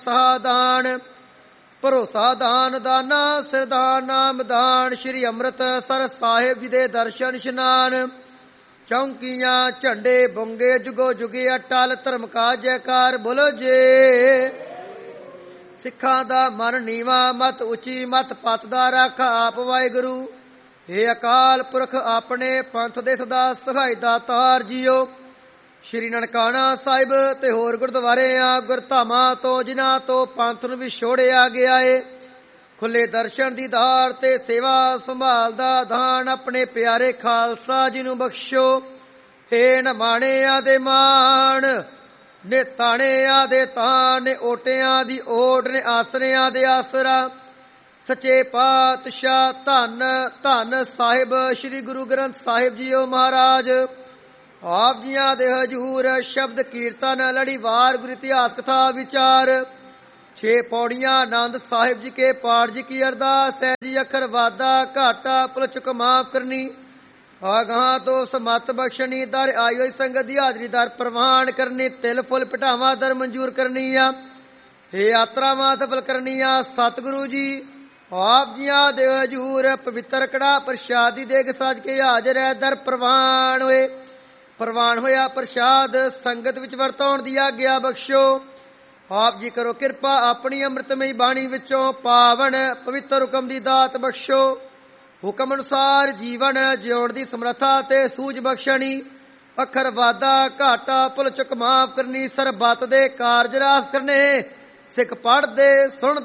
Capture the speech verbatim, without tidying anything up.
ਸਾਧਾਨ ਭਰੋਸਾ ਦਾਨ ਦਾਨਾ ਸਰਦਾਰ ਨਾਮ ਦਾਨ। ਸ਼੍ਰੀ ਅੰਮ੍ਰਿਤਸਰ ਸਾਹਿਬ ਜੀ ਦੇ ਦਰਸ਼ਨ ਇਸ਼ਨਾਨ। ਚੌਂਕੀਆਂ ਝੰਡੇ ਬੁੰਗੇ ਜੁਗੋ ਜੁਗੇ ਅਟਲ ਧਰਮ ਕਾ ਜੈਕਾਰ ਬੋਲੋ ਜੇ। ਸਿੱਖਾਂ ਦਾ ਮਨ ਨੀਵਾ ਮਤ ਉੱਚੀ ਮਤ ਪਤ ਦਾ ਰੱਖ ਆਪ ਵਾਹਿਗੁਰੂ। हे ਅਕਾਲ ਪੁਰਖ ਆਪਣੇ ਪੰਥ ਦੇ ਸਦਾ ਸਹਾਈ ਦਾਤਾਰ ਜੀਓ। ਸ਼੍ਰੀ ਨਨਕਾਣਾ ਸਾਹਿਬ ਤੇ ਹੋਰ ਗੁਰਦੁਆਰੇ ਆ ਗੁਰਧਾਮਾਂ ਤੋਂ ਜਿਨ੍ਹਾਂ ਤੋਂ ਪੰਥ ਨੂੰ ਵਿਛੋੜਿਆ ਗਿਆ ਏ। ਖੁੱਲੇ ਦਰਸ਼ਨ ਦੀ ਧਾਰ ਤੇ ਸੇਵਾ ਸੰਭਾਲ ਦਾ ਦਾਨ ਆਪਣੇ ਪਿਆਰੇ ਖਾਲਸਾ ਜੀ ਨੂੰ ਬਖਸ਼ੋ। ਹੇ ਨਮਾਣਿਆਂ ਦੇ ਮਾਣ ਨੇ ਤਾਣਿਆਂ ਦੇ ਤਾਣ ਨੇ ਓਟਿਆਂ ਦੀ ਓਟ ਨੇ ਆਸਰਿਆਂ ਦੇ ਆਸਰਾ। ਸੱਚੇ ਪਾਤਸ਼ਾਹ ਧੰਨ ਧੰਨ ਸਾਹਿਬ ਸ਼੍ਰੀ ਗੁਰੂ ਗ੍ਰੰਥ ਸਾਹਿਬ ਜੀਓ ਮਹਾਰਾਜ। ਆਪ ਜੀਆਂ ਦੇ ਹਜੂਰ ਸ਼ਬਦ ਕੀਰਤਨ ਲੜੀਵਾਰ ਗੁਰ ਇਤਿਹਾਸ ਕਥਾ ਵਿਚਾਰ। ਛੇ ਪੌੜੀਆਂ ਆਨੰਦ ਸਾਹਿਬ ਜੀ ਕੇ ਪਾਠ ਜੀ ਕੀ ਅਰਦਾਸ ਹੈ ਜੀ। ਅੱਖਰ ਵਾਦਾ ਘਾਟਾ ਭੁਲ ਚੁੱਕ ਮਾਫ ਕਰਨੀ। ਆਗਾਂ ਤੋਂ ਸਮਤ ਬਖਸ਼ਣੀ ਦਰ ਆਈ ਹੋਈ ਸੰਗਤ ਦੀ ਹਾਜ਼ਰੀ ਦਰ ਪ੍ਰਵਾਨ ਕਰਨੀ। ਤਿਲ ਫੁੱਲ ਪਟਾਵਾਂ ਦਰ ਮਨਜ਼ੂਰ ਕਰਨੀ ਆ। ਇਹ ਯਾਤਰਾਵਾਂ ਸਫਲ ਕਰਨੀ ਆ। ਸਤਿਗੁਰੂ ਜੀ ਆਪ ਜੀਆਂ ਦੇ ਹਜੂਰ ਪਵਿੱਤਰ ਕੜਾ ਪ੍ਰਸ਼ਾਦੀ ਦੇਗ ਸਜ ਕੇ ਹਾਜ਼ਰ ਹੈ ਦਰ ਪ੍ਰਵਾਨ ਹੋਏ। ਪ੍ਰਵਾਨ ਹੋਇਆ ਪ੍ਰਸ਼ਾਦ ਸੰਗਤ ਵਿੱਚ ਵਰਤਾਉਣ ਦੀ ਆਗਿਆ ਬਖਸ਼ੋ। ਆਪ ਜੀ ਕਰੋ ਕਿਰਪਾ ਆਪਣੀ ਅੰਮ੍ਰਿਤਮਈ ਬਾਣੀ ਵਿੱਚੋਂ ਪਾਵਨ ਪਵਿੱਤਰ ਹੁਕਮ ਦੀ ਦਾਤ ਬਖਸ਼ੋ। ਹੁਕਮ ਅਨੁਸਾਰ ਜੀਵਨ ਜਿਉਣ ਦੀ ਸਮਰੱਥਾ ਤੇ ਸੂਝ ਬਖਸ਼ਣੀ। ਅੱਖਰ ਵਾਦਾ ਘਾਟਾ ਭੁਲ ਚੁੱਕ ਮਾਫ ਕਰਨੀ। ਸਰਬੱਤ ਦੇ ਕਾਰਜ ਰਾਸ ਕਰਨੇ। ਸਿੱਖ ਪੜ੍ਹਦੇ ਸੁਣ